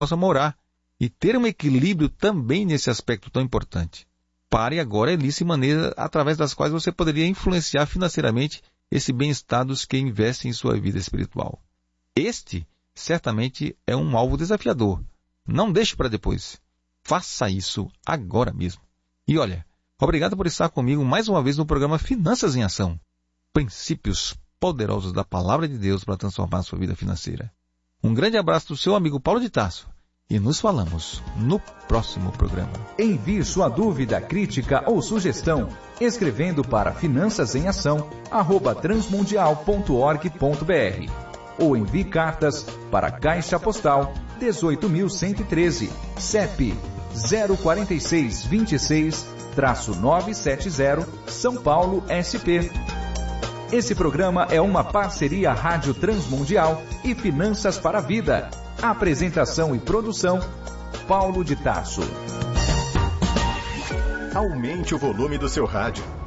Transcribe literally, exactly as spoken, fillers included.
possa morar e ter um equilíbrio também nesse aspecto tão importante. Pare agora, Elice, maneiras através das quais você poderia influenciar financeiramente esse bem-estar dos que investem em sua vida espiritual. Este, certamente, é um alvo desafiador. Não deixe para depois. Faça isso agora mesmo. E olha, obrigado por estar comigo mais uma vez no programa Finanças em Ação. Princípios poderosos da Palavra de Deus para transformar a sua vida financeira. Um grande abraço do seu amigo Paulo de Tarso. E nos falamos no próximo programa. Envie sua dúvida, crítica ou sugestão escrevendo para finanças em ação arroba transmundial ponto org ponto br ou envie cartas para Caixa Postal dezoito mil cento e treze, C E P zero quatro seis dois seis, novecentos e setenta, São Paulo, S P. Esse programa é uma parceria Rádio Transmundial e Finanças para a Vida. Apresentação e produção, Paulo de Tarso. Aumente o volume do seu rádio.